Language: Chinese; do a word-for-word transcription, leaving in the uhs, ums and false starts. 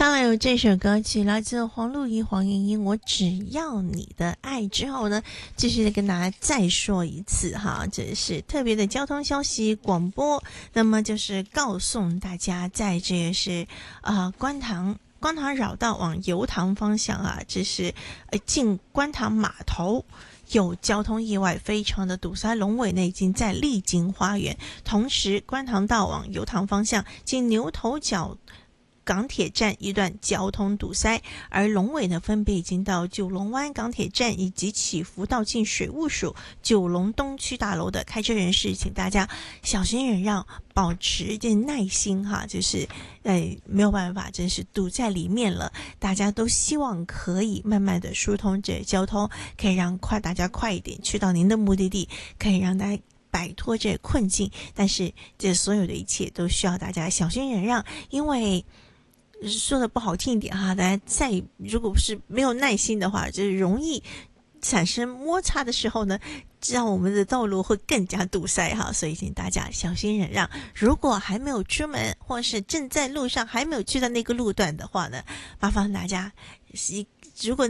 当然有这首歌曲来自黄露仪、黄莺莺，我只要你的爱。之后呢，继续的跟大家再说一次哈，这是特别的交通消息广播。那么就是告诉大家，在这也是啊、呃、观塘。观塘绕道往油塘方向啊，这是呃进观塘码头有交通意外，非常的堵塞，龙尾呢已经在丽晶花园。同时观塘道往油塘方向进牛头角港铁站一段交通堵塞，而龙尾呢分别已经到九龙湾港铁站以及起伏到进水务署九龙东区大楼的开车人士，请大家小心忍让，保持一点耐心哈，就是呃没有办法，真是堵在里面了。大家都希望可以慢慢的疏通这交通，可以让快大家快一点去到您的目的地，可以让大家摆脱这困境。但是这所有的一切都需要大家小心忍让，因为说的不好听一点哈，大家再如果是没有耐心的话，就是容易产生摩擦的时候呢，让我们的道路会更加堵塞哈，所以请大家小心忍让。如果还没有出门，或是正在路上还没有去到那个路段的话呢，麻烦大家，如果